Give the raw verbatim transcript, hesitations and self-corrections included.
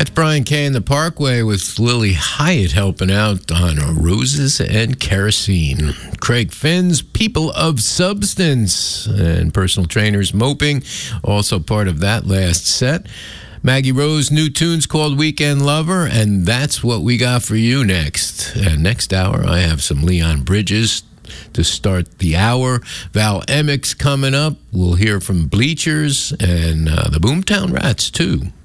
That's Brian Kay in the Parkway with Lily Hyatt helping out on Roses and Kerosene. Craig Finn's People of Substance and Personal Trainers Moping, also part of that last set. Maggie Rose, new tunes called Weekend Lover, and that's what we got for you next. And next hour, I have some Leon Bridges to start the hour. Val Emmix coming up. We'll hear from Bleachers and uh, the Boomtown Rats, too.